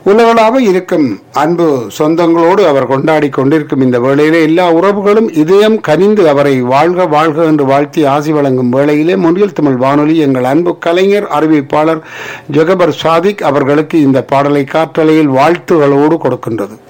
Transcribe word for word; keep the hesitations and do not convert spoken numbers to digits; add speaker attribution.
Speaker 1: உலகளாக இருக்கும் அன்பு சொந்தங்களோடு அவர் கொண்டாடி கொண்டிருக்கும் இந்த வேளையிலே எல்லா உறவுகளும் இதயம் கனிந்து அவரை வாழ்க வாழ்க என்று வாழ்த்தி ஆசி வழங்கும் வேளையிலே முன்னில் தமிழ் வானொலி எங்கள் அன்பு கலைஞர் அறிவிப்பாளர் ஜெகபர் சாதிக் அவர்களுக்கு இந்த பாடலை காற்றலையில் வாழ்த்துகளோடு கொடுக்கின்றது.